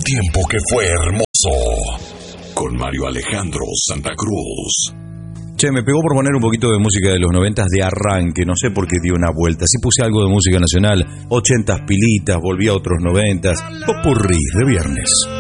tiempo que fue hermoso. Con Mario Alejandro Santa Cruz. Che, me pegó por poner un poquito de música de los 90 de arranque, no sé por qué dio una vuelta. Sí puse algo de música nacional, 80s pilitas, volví a otros 90s, popurrí de viernes.